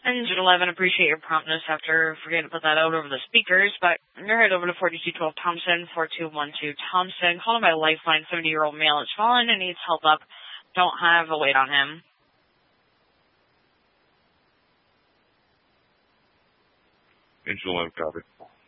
Engine 11, appreciate your promptness after forgetting to put that out over the speakers, but you're headed over to 4212 Thompson, 4212 Thompson. Calling by Lifeline, 70-year-old male is fallen and needs help up. Don't have a weight on him. Engine 11, copy.